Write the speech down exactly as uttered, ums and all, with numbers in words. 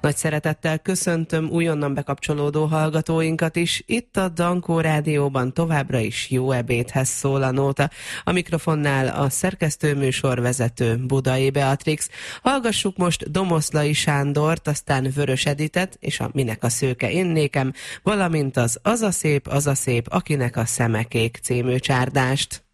Nagy szeretettel köszöntöm újonnan bekapcsolódó hallgatóinkat is. Itt a Dankó Rádióban továbbra is jó ebédhez szól a nóta. A mikrofonnál a szerkesztőműsorvezető Budai Beatrix. Hallgassuk most Domoszlai Sándort, aztán Vörös Editet és a Minek a szőke én nékem, valamint az Az a szép, az a szép, akinek a szeme kék című csárdást.